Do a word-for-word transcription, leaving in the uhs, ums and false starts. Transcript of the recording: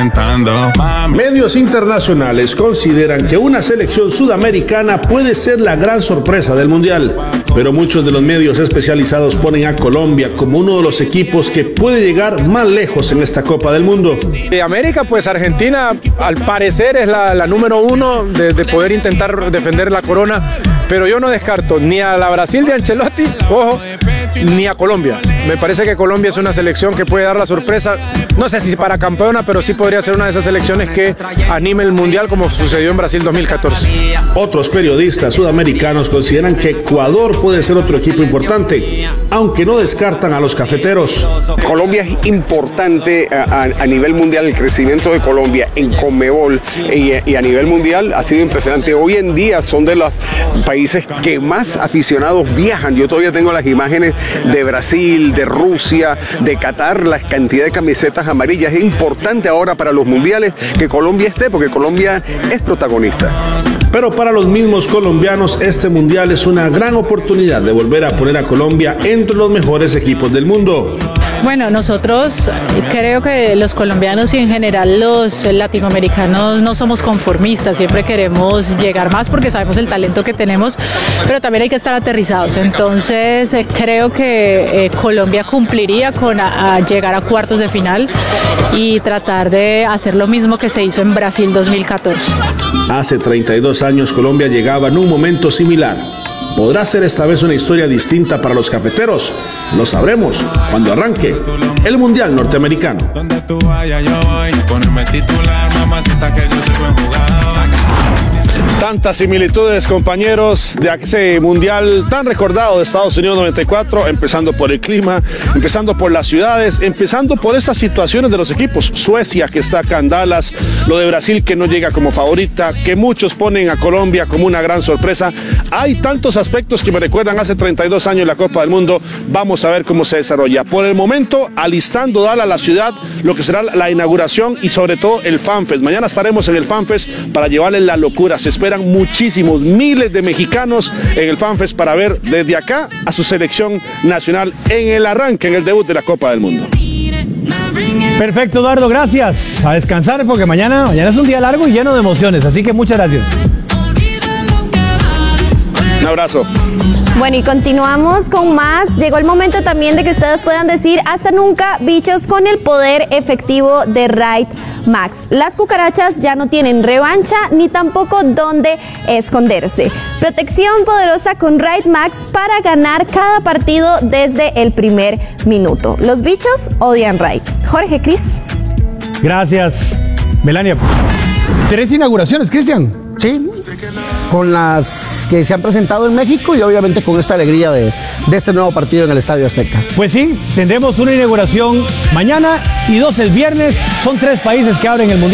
calentando. Medios internacionales consideran que una selección sudamericana puede ser la gran sorpresa del Mundial, pero muchos de los medios especializados ponen a Colombia como uno de los equipos que puede llegar más lejos en esta Copa del Mundo. De América, pues Argentina al parecer es la, la número uno de, de poder intentar defender la corona, pero yo no descarto ni a la Brasil de Ancelotti, ojo, ni a Colombia. Me parece que Colombia es una selección que puede dar la sorpresa, no sé si para campeona, pero sí podría ser una de esas selecciones que anime el Mundial como sucedió en Brasil dos mil catorce. Otros periodistas sudamericanos consideran que Ecuador puede ser otro equipo importante, aunque no descartan a los cafeteros. Colombia es importante a, a nivel mundial, el crecimiento de Colombia en Conmebol y, y a nivel mundial ha sido impresionante. Hoy en día son de los países que más aficionados viajan. Yo todavía tengo las imágenes de Brasil, de Rusia, de Qatar, la cantidad de camisetas amarillas. Es importante ahora para los mundiales que Colombia esté, porque Colombia es protagonista. Pero para los mismos colombianos, este mundial es una gran oportunidad de volver a poner a Colombia entre los mejores equipos del mundo. Bueno, nosotros creo que los colombianos y en general los latinoamericanos no somos conformistas, siempre queremos llegar más porque sabemos el talento que tenemos, pero también hay que estar aterrizados. Entonces eh, creo que eh, Colombia cumpliría con a, a llegar a cuartos de final y tratar de hacer lo mismo que se hizo en Brasil dos mil catorce. Hace treinta y dos años Colombia llegaba en un momento similar. ¿Podrá ser esta vez una historia distinta para los cafeteros? Lo sabremos cuando arranque el Mundial Norteamericano. Donde tú vayas, yo voy. Ponerme titular, mamacita, que yo te voy a jugar. Tantas similitudes, compañeros, de ese mundial tan recordado de Estados Unidos noventa y cuatro, empezando por el clima, empezando por las ciudades, empezando por estas situaciones de los equipos. Suecia, que está acá en Dallas, lo de Brasil, que no llega como favorita, que muchos ponen a Colombia como una gran sorpresa. Hay tantos aspectos que me recuerdan hace treinta y dos años la Copa del Mundo. Vamos a ver cómo se desarrolla. Por el momento, alistando Dallas, la ciudad, lo que será la inauguración y sobre todo el FanFest. Mañana estaremos en el FanFest para llevarles la locura. Se espera muchísimos, miles de mexicanos en el FanFest para ver desde acá a su selección nacional en el arranque, en el debut de la Copa del Mundo. Perfecto, Eduardo, gracias. A descansar porque mañana, mañana es un día largo y lleno de emociones, así que muchas gracias. Un abrazo. Bueno, y continuamos con más. Llegó el momento también de que ustedes puedan decir hasta nunca, bichos, con el poder efectivo de Raid Max. Las cucarachas ya no tienen revancha ni tampoco dónde esconderse. Protección poderosa con Raid Max para ganar cada partido desde el primer minuto. Los bichos odian Raid. Jorge, Cris. Gracias, Melania. Tres inauguraciones, Cristian. Sí, con las que se han presentado en México y obviamente con esta alegría de, de este nuevo partido en el Estadio Azteca. Pues sí, tendremos una inauguración mañana y dos el viernes. Son tres países que abren el Mundial.